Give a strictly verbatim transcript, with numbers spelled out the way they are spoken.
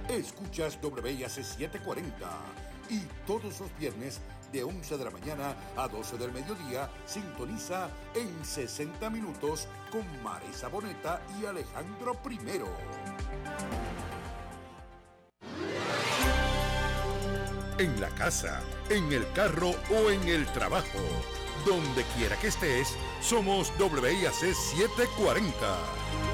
Escuchas W I A C setecientos cuarenta y todos los viernes de once de la mañana a doce del mediodía sintoniza en sesenta minutos con Marisa Boneta y Alejandro Primero. En la casa, en el carro o en el trabajo, donde quiera que estés, somos W I A C setecientos cuarenta.